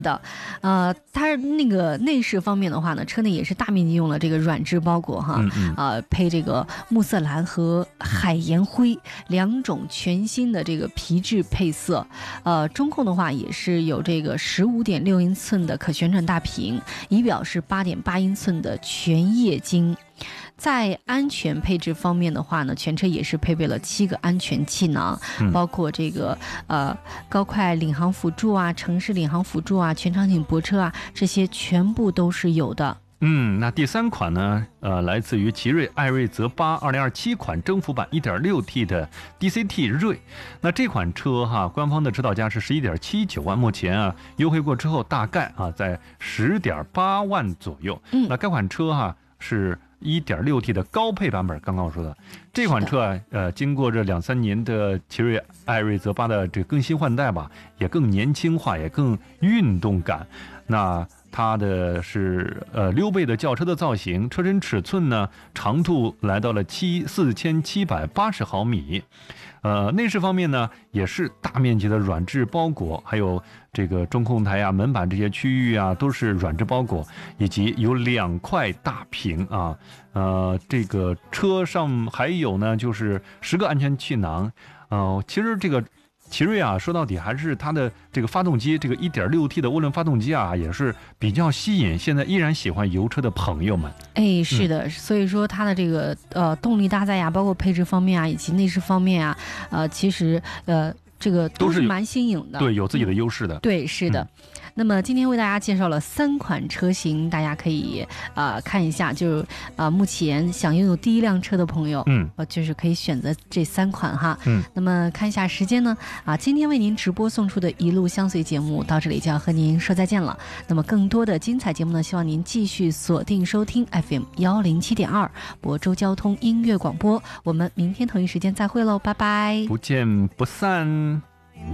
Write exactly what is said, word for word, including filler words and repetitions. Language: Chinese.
的，呃，它那个内饰方面的话呢，车内也是大面积用了这个软质包裹哈， 嗯嗯呃，配这个木色蓝和海盐灰两种全新的这个皮质配色，呃，中控的话也是有这个十五点六英寸的可旋转大屏，仪表是八点八英寸的全液晶。在安全配置方面的话呢，全车也是配备了七个安全气囊， 嗯包括这个呃高快领航辅助啊、城市领航辅助啊、全场景泊车啊，这些全部都是有的。 嗯，那第三款呢，呃，来自于奇瑞艾瑞泽八二零二七款征服版 一点六 T 的 D C T 锐。那这款车哈，官方的指导价是十一点七九万，目前啊优惠过之后大概啊在十点八万左右。 嗯， 那该款车哈是一点六 T 的高配版本，刚刚我说的这款车啊，呃，经过这两三年的奇瑞艾瑞泽八的这个更新换代吧，也更年轻化，也更运动感。那它的是呃溜背的轿车的造型，车身尺寸呢长度来到了七四千七百八十毫米，呃内饰方面呢也是大面积的软质包裹，还有这个中控台啊、门板这些区域啊都是软质包裹，以及有两块大屏啊，呃这个车上还有呢就是十个安全气囊，呃其实这个。奇瑞啊，说到底还是它的这个发动机，这个 一点六 T 的涡轮发动机啊，也是比较吸引现在依然喜欢油车的朋友们。 哎，是的，嗯、所以说它的这个呃动力搭载呀，包括配置方面啊，以及内饰方面啊，呃，其实呃这个都是蛮新颖的， 对，有自己的优势的。 嗯、对，是的。嗯那么今天为大家介绍了三款车型，大家可以呃看一下，就是呃目前想拥有第一辆车的朋友， 嗯， 呃就是可以选择这三款哈， 嗯。 那么看一下时间呢，啊，今天为您直播送出的一路相随节目到这里就要和您说再见了。那么更多的精彩节目呢，希望您继续锁定收听 F M 幺零七点二亳州交通音乐广播。我们明天同一时间再会喽，拜拜， 不见不散。